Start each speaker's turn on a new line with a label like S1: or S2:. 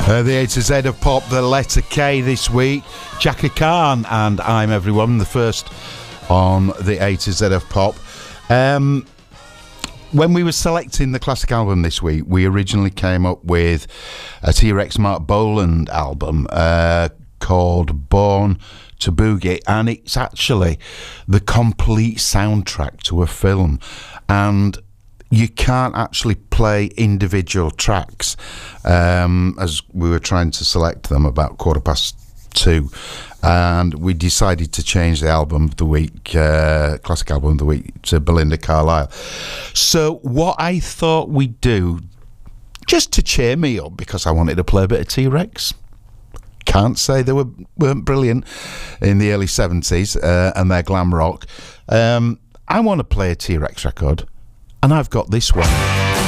S1: The A to Z of pop, the letter K this week. Chaka Khan and I'm Everyone, the first on the A to Z of pop. When we were selecting the classic album this week, we originally came up with a T-Rex Mark Boland album called Born to Boogie, and it's actually the complete soundtrack to a film, and you can't actually play individual tracks, as we were trying to select them about 2:15, and we decided to change the album of the week, classic album of the week, to Belinda Carlisle. So what I thought we'd do, just to cheer me up, because I wanted to play a bit of T-Rex. Can't say they weren't brilliant in the early 70s and their glam rock. I want to play a T-Rex record, and I've got this one.